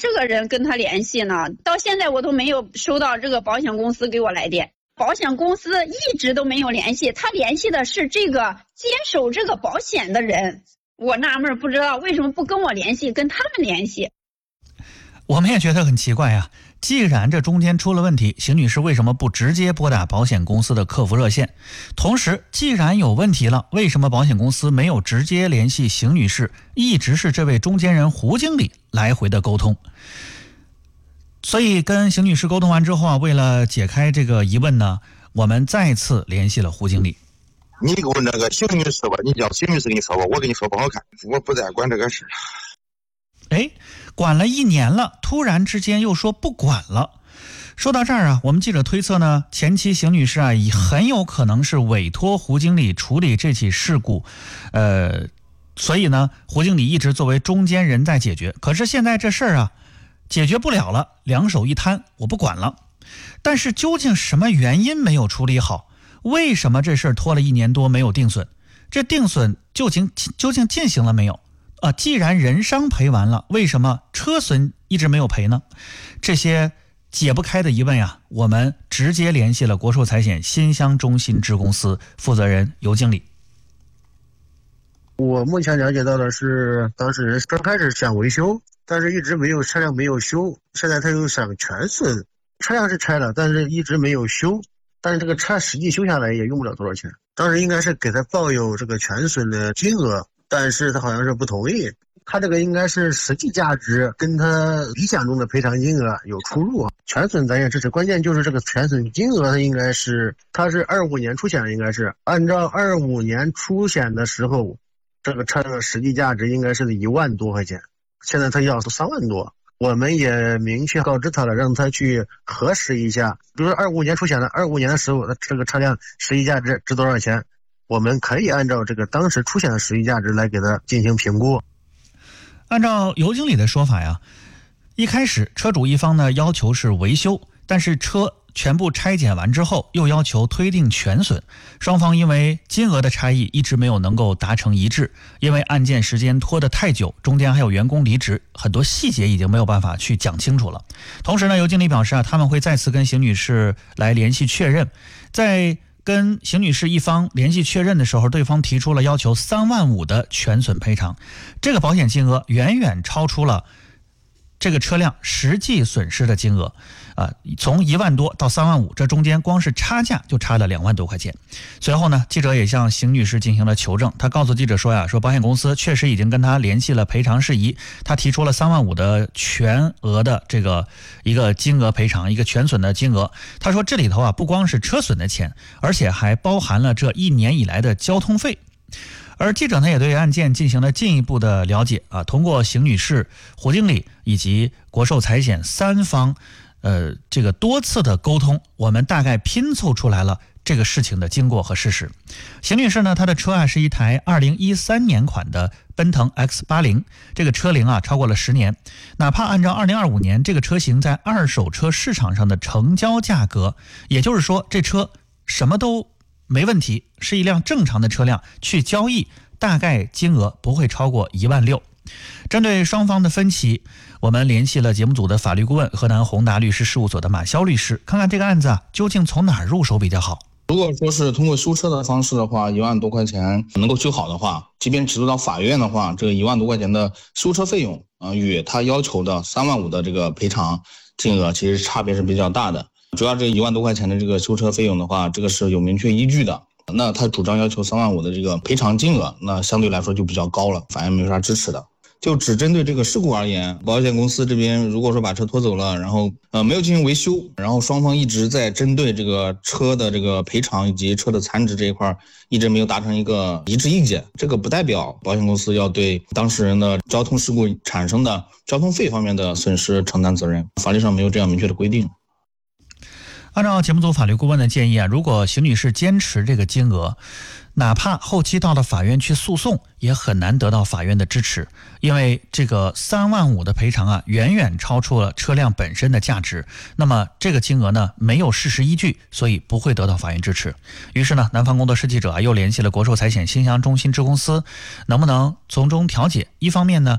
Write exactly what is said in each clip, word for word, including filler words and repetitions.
这个人跟他联系呢，到现在我都没有收到这个保险公司给我来电，保险公司一直都没有联系，他联系的是这个接手这个保险的人。我纳闷不知道为什么不跟我联系，跟他们联系。 我们也觉得很奇怪呀，既然这中间出了问题，邢女士为什么不直接拨打保险公司的客服热线？同时，既然有问题了，为什么保险公司没有直接联系邢女士，一直是这位中间人胡经理来回的沟通？所以跟邢女士沟通完之后啊，为了解开这个疑问呢，我们再次联系了胡经理。 你给我那个邢女士吧，你叫邢女士跟你说吧，我跟你说不好看，我不再管这个事。 哎，管了一年了，突然之间又说不管了。说到这儿啊，我们记者推测呢，前期邢女士啊，也很有可能是委托胡经理处理这起事故，呃，所以呢，胡经理一直作为中间人在解决。可是现在这事儿啊，解决不了了，两手一摊，我不管了。但是究竟什么原因没有处理好？为什么这事儿拖了一年多没有定损？这定损究竟究竟进行了没有？啊，既然人伤赔完了，为什么车损一直没有赔呢？这些解不开的疑问呀，我们直接联系了国寿财险新乡中心支公司负责人尤经理。 我目前了解到的是，当事人刚开始想维修，但是一直没有车辆没有修，现在他又想全损，车辆是拆了，但是一直没有修，但是这个车实际修下来也用不了多少钱。当时应该是给他报有这个全损的金额，但是他好像是不同意，他这个应该是实际价值跟他理想中的赔偿金额有出入。全损咱也支持，关键就是这个全损金额，它应该是他是二五年出险，应该是按照二五年出险的时候，这个车的实际价值应该是一万多块钱，现在他要三万多。我们也明确告知他了，让他去核实一下，比如说二五年出险的，二五年的时候这个车辆实际价值值多少钱，我们可以按照这个当时出险的实际价值来给他进行评估。 按照尤经理的说法呀，一开始车主一方呢要求是维修，但是车全部拆检完之后又要求推定全损，双方因为金额的差异一直没有能够达成一致，因为案件时间拖得太久，中间还有员工离职，很多细节已经没有办法去讲清楚了。同时呢，尤经理表示啊，他们会再次跟邢女士来联系确认，在跟邢女士一方联系确认的时候，对方提出了要求三万五的全损赔偿，这个保险金额远远超出了这个车辆实际损失的金额，啊、呃，从一万多到三万五，这中间光是差价就差了两万多块钱。随后呢，记者也向邢女士进行了求证，她告诉记者说呀，说保险公司确实已经跟她联系了赔偿事宜，她提出了三万五的全额的这个一个金额赔偿，一个全损的金额。她说这里头啊，不光是车损的钱，而且还包含了这一年以来的交通费。而记者呢也对案件进行了进一步的了解啊，通过邢女士、胡经理以及国寿财险三方，呃，这个多次的沟通，我们大概拼凑出来了这个事情的经过和事实。邢女士呢，她的车啊是一台二零一三年款的奔腾 X 八十， 这个车龄啊超过了十年，哪怕按照二零二五年这个车型在二手车市场上的成交价格，也就是说这车什么都没问题，是一辆正常的车辆，去交易大概金额不会超过一万六。针对双方的分歧，我们联系了节目组的法律顾问河南宏达律师事务所的马潇律师，看看这个案子啊究竟从哪儿入手比较好。 如果说是通过修车的方式的话，一万多块钱能够修好的话，即便起诉到法院的话，这个一万多块钱的修车费用啊、呃，与他要求的三万五的这个赔偿金额其实差别是比较大的。主要这一万多块钱的这个修车费用的话，这个是有明确依据的。那他主张要求三万五的这个赔偿金额，那相对来说就比较高了，法院没啥支持的。就只针对这个事故而言，保险公司这边如果说把车拖走了，然后呃没有进行维修，然后双方一直在针对这个车的这个赔偿以及车的残值这一块一直没有达成一个一致意见，这个不代表保险公司要对当事人的交通事故产生的交通费方面的损失承担责任，法律上没有这样明确的规定。 按照节目组法律顾问的建议啊，如果邢女士坚持这个金额，哪怕后期到了法院去诉讼，也很难得到法院的支持，因为这个三万五的赔偿啊，远远超出了车辆本身的价值。那么这个金额呢，没有事实依据，所以不会得到法院支持。于是呢，南方工作室记者啊，又联系了国寿财险新乡中心支公司，能不能从中调解？一方面呢，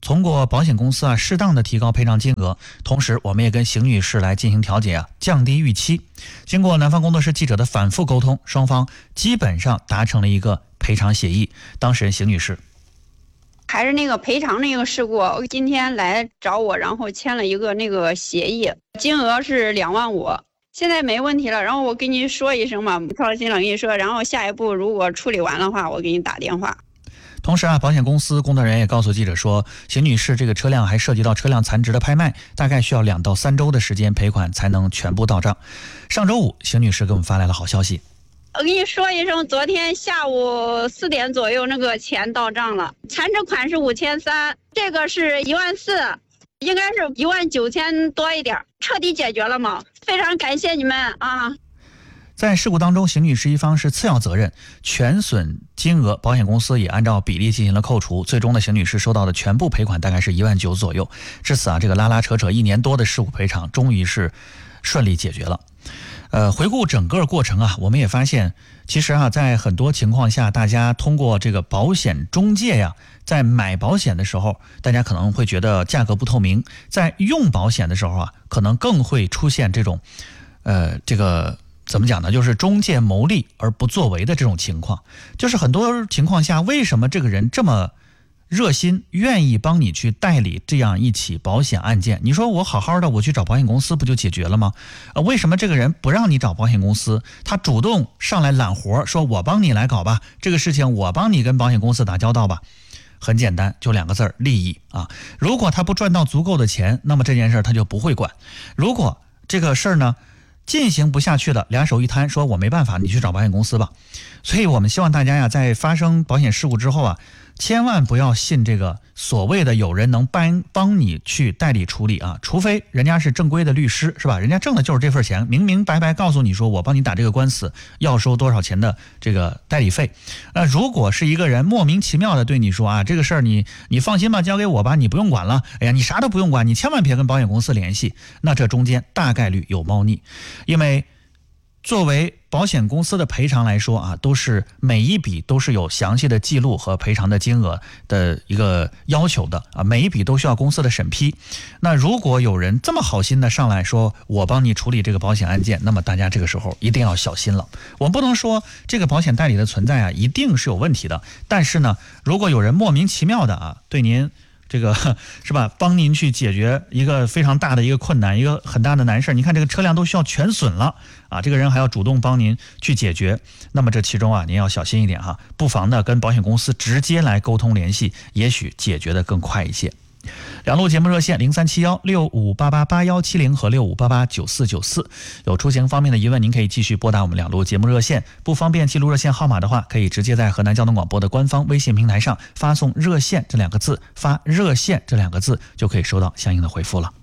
通过保险公司啊适当的提高赔偿金额，同时我们也跟邢女士来进行调解啊，降低预期。经过南方工作室记者的反复沟通，双方基本上达成了一个赔偿协议。当事人邢女士。 还是那个赔偿那个事故，今天来找我，然后签了一个那个协议，金额是两万五，现在没问题了。然后我跟你说一声嘛，操心了跟你说，然后下一步如果处理完的话，我给你打电话。 同时啊，保险公司工作人员也告诉记者说，邢女士这个车辆还涉及到车辆残值的拍卖，大概需要两到三周的时间赔款才能全部到账。上周五，邢女士给我们发来了好消息。 我跟你说一声，昨天下午四点左右那个钱到账了，残值款是五千三，这个是一万四，应该是一万九千多一点，彻底解决了嘛？非常感谢你们啊！ 在事故当中，邢女士一方是次要责任，全损金额保险公司也按照比例进行了扣除，最终的邢女士收到的全部赔款大概是一万九左右。至此啊，这个拉拉扯扯一年多的事故赔偿终于是顺利解决了。呃，回顾整个过程啊，我们也发现，其实啊，在很多情况下，大家通过这个保险中介呀，在买保险的时候，大家可能会觉得价格不透明；在用保险的时候啊，可能更会出现这种，呃，这个怎么讲呢？就是中介牟利而不作为的这种情况。就是很多情况下，为什么这个人这么热心，愿意帮你去代理这样一起保险案件？你说我好好的，我去找保险公司不就解决了吗？呃，为什么这个人不让你找保险公司，他主动上来揽活，说我帮你来搞吧，这个事情我帮你跟保险公司打交道吧？很简单，就两个字儿，利益啊！如果他不赚到足够的钱，那么这件事他就不会管。如果这个事儿呢进行不下去了，两手一摊，说我没办法，你去找保险公司吧。所以我们希望大家呀，在发生保险事故之后啊，千万不要信这个所谓的有人能帮帮你去代理处理啊，除非人家是正规的律师，是吧？人家挣的就是这份钱，明明白白告诉你说我帮你打这个官司要收多少钱的这个代理费。那如果是一个人莫名其妙的对你说啊，这个事儿你你放心吧，交给我吧，你不用管了，哎呀，你啥都不用管，你千万别跟保险公司联系，那这中间大概率有猫腻。因为作为保险公司的赔偿来说啊，都是每一笔都是有详细的记录和赔偿的金额的一个要求的啊，每一笔都需要公司的审批。那如果有人这么好心的上来说我帮你处理这个保险案件，那么大家这个时候一定要小心了。我们不能说这个保险代理的存在啊一定是有问题的，但是呢，如果有人莫名其妙的啊对您这个是吧，帮您去解决一个非常大的一个困难，一个很大的难事，你看这个车辆都需要全损了啊，这个人还要主动帮您去解决，那么这其中啊您要小心一点哈，不妨呢跟保险公司直接来沟通联系，也许解决的更快一些。两路节目热线零三七幺六五八八八幺七零和六五八八九四九四，有出行方面的疑问，您可以继续拨打我们两路节目热线。不方便记录热线号码的话，可以直接在河南交通广播的官方微信平台上发送“热线”这两个字，发“热线”这两个字就可以收到相应的回复了。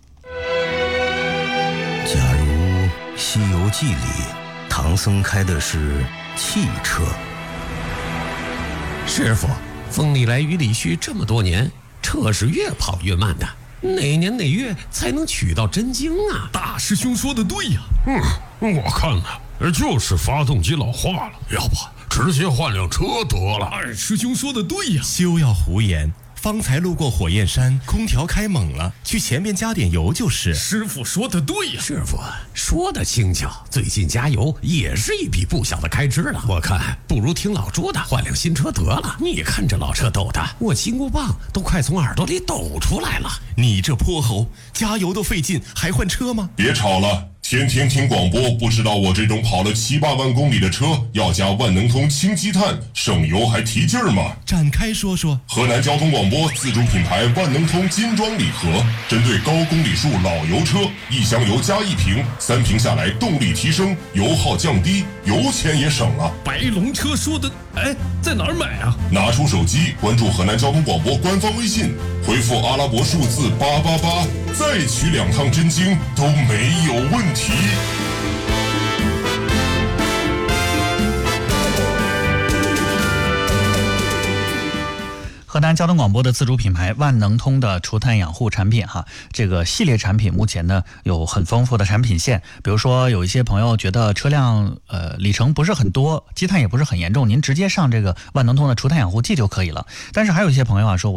假如《西游记》里唐僧开的是汽车， 师傅，风里来雨里去这么多年，车是越跑越慢的，哪年哪月才能取到真经啊？ 大师兄说的对呀。 嗯，我看呢，就是发动机老化了，要不直接换辆车得了。 二师兄说的对呀。 休要胡言，方才路过火焰山，空调开猛了，去前面加点油就是。 师傅说的对呀。 师傅说的轻巧，最近加油也是一笔不小的开支了。我看不如听老朱的，换辆新车得了。你看这老车抖的，我金箍棒都快从耳朵里抖出来了。 你这泼猴，加油都费劲，还换车吗？ 别吵了，天天听广播，不知道我这种跑了七八万公里的车要加万能通氢积碳，省油还提劲儿吗？ 展开说说。 河南交通广播自主品牌万能通金装礼盒，针对高公里数老油车，一箱油加一瓶，三瓶下来动力提升，油耗降低，油钱也省了。 白龙车说的，哎，在哪儿买啊？ 拿出手机关注河南交通广播官方微信，回复阿拉伯数字八八八，再取两趟真经都没有问题。 河南交通广播的自主品牌万能通的除碳养护产品哈，这个系列产品目前呢有很丰富的产品线，比如说有一些朋友觉得车辆呃里程不是很多，积碳也不是很严重，您直接上这个万能通的除碳养护剂就可以了。但是还有一些朋友啊说我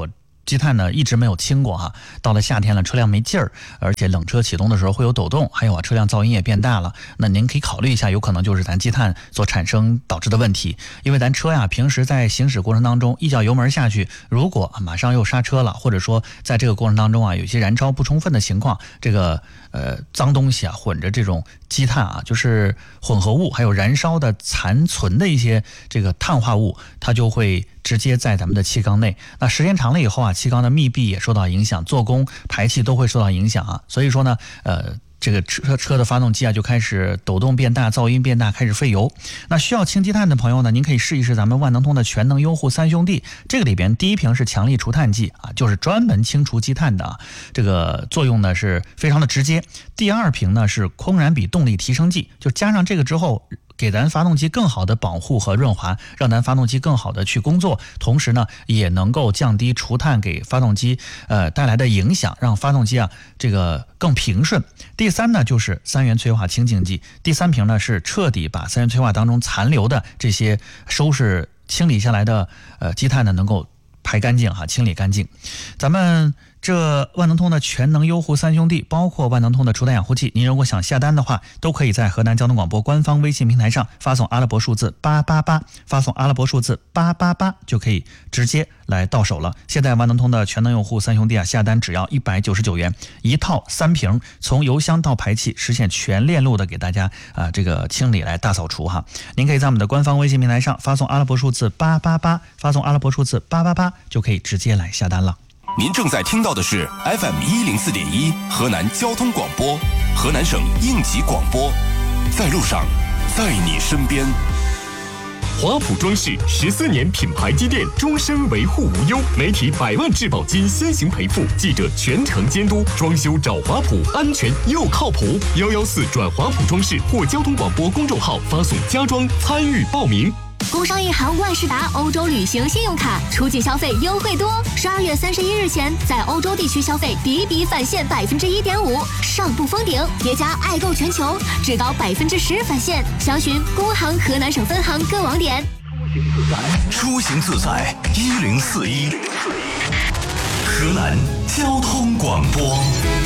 积碳呢一直没有清过哈，到了夏天了，车辆没劲儿，而且冷车启动的时候会有抖动，还有啊车辆噪音也变大了，那您可以考虑一下，有可能就是咱积碳所产生导致的问题。因为咱车呀平时在行驶过程当中一脚油门下去，如果马上又刹车了，或者说在这个过程当中啊有一些燃烧不充分的情况，这个呃脏东西啊混着这种积碳啊，就是混合物还有燃烧的残存的一些这个碳化物，它就会直接在咱们的气缸内，那时间长了以后啊，气缸的密闭也受到影响，做工排气都会受到影响啊。所以说呢，呃，这个车车的发动机啊就开始抖动变大，噪音变大，开始费油。那需要清积碳的朋友呢，您可以试一试咱们万能通的全能优护三兄弟。这个里边第一瓶是强力除碳剂啊，就是专门清除积碳的啊，这个作用呢是非常的直接。第二瓶呢是空燃比动力提升剂，就加上这个之后，给咱发动机更好的保护和润滑，让咱发动机更好的去工作，同时呢也能够降低除碳给发动机呃带来的影响，让发动机啊这个更平顺。第三呢就是三元催化清净剂，第三瓶呢是彻底把三元催化当中残留的这些收拾清理下来的呃积碳呢能够排干净哈，清理干净。咱们这万能通的全能优护三兄弟，包括万能通的除碳养护器，您如果想下单的话，都可以在河南交通广播官方微信平台上发送阿拉伯数字八八八，发送阿拉伯数字八八八就可以直接来到手了。现在万能通的全能用户三兄弟啊，下单只要一百九十九元一套三瓶，从油箱到排气实现全链路的给大家啊、呃、这个清理来大扫除哈。您可以在我们的官方微信平台上发送阿拉伯数字八八八，发送阿拉伯数字八八八就可以直接来下单了。 您正在听到的是 F M 一零四点一河南交通广播，河南省应急广播，在路上，在你身边。 华普装饰十四年品牌积淀，终身维护无忧，媒体百万质保金先行赔付，记者全程监督，装修找华普，安全又靠谱。幺幺四转华普装饰或交通广播公众号发送家装参与报名。 工商银行万事达欧洲旅行信用卡出境消费优惠多，十二月三十一日前在欧洲地区消费抵笔返现百分之一点五，上不封顶，叠加爱购全球，至高百分之十返现。详询工行河南省分行各网点。 出行自在一零四一，河南交通广播。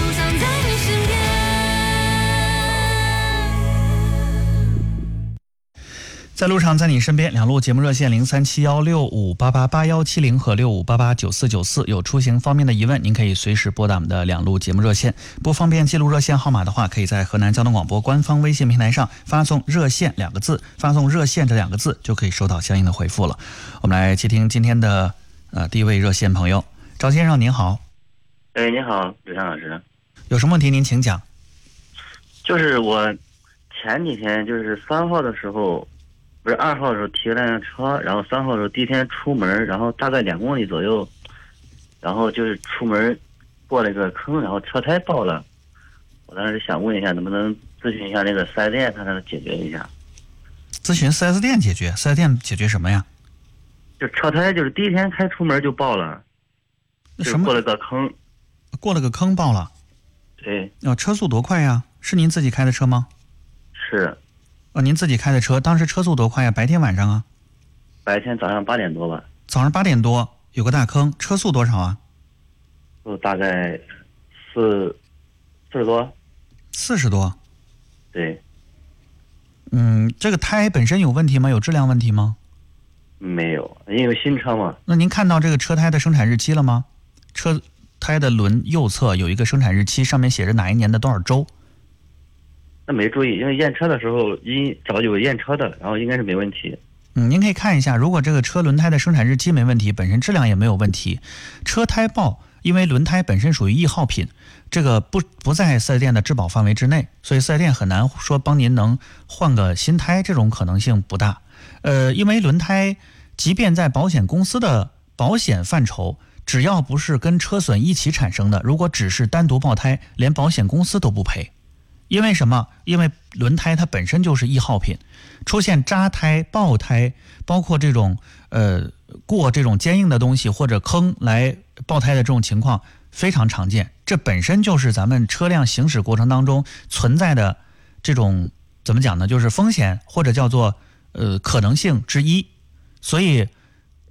在路上，在你身边，两路节目热线零三七幺六五八八八幺七零和六五八八九四九四，有出行方面的疑问，您可以随时拨打我们的两路节目热线。不方便记录热线号码的话，可以在河南交通广播官方微信平台上发送热线两个字，发送热线这两个字就可以收到相应的回复了。我们来接听今天的呃第一位热线朋友，赵先生您好。 哎，你好，刘强老师。 有什么问题您请讲。 就是我前几天就是三号的时候。不是二号的时候提了辆车，然后三号的时候第一天出门，然后大概两公里左右，然后就是出门过了一个坑，然后车胎爆了。我当时想问一下，能不能咨询一下那个四 S 店，看看解决一下。 咨询四 S 店解决？四 S 店解决什么呀？ 就车胎，就是第一天开出门就爆了， 什么？ 过了个坑。 过了个坑爆了。 对。 哦，车速多快呀？是您自己开的车吗？ 是。 哦，您自己开的车，当时车速多快呀？白天晚上啊？ 白天早上八点多吧。 早上八点多有个大坑，车速多少啊？ 就大概四四十多。 四十多。 对。 嗯，这个胎本身有问题吗？有质量问题吗？ 没有，因为新车嘛。 那您看到这个车胎的生产日期了吗？车胎的轮右侧有一个生产日期，上面写着哪一年的多少周。 那没注意，因为验车的时候因找有验车的，然后应该是没问题。 嗯，您可以看一下，如果这个车轮胎的生产日期没问题，本身质量也没有问题，车胎爆，因为轮胎本身属于易耗品，这个不不在四 S 店的质保范围之内，所以四 S 店很难说帮您能换个新胎，这种可能性不大。呃，因为轮胎即便在保险公司的保险范畴，只要不是跟车损一起产生的，如果只是单独爆胎，连保险公司都不赔。因为什么？因为轮胎它本身就是易耗品，出现扎胎、爆胎，包括这种呃过这种坚硬的东西或者坑来爆胎的这种情况非常常见。这本身就是咱们车辆行驶过程当中存在的这种怎么讲呢？就是风险或者叫做呃可能性之一。所以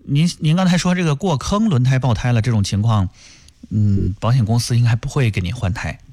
您您刚才说这个过坑轮胎爆胎了这种情况，嗯，保险公司应该不会给您换胎。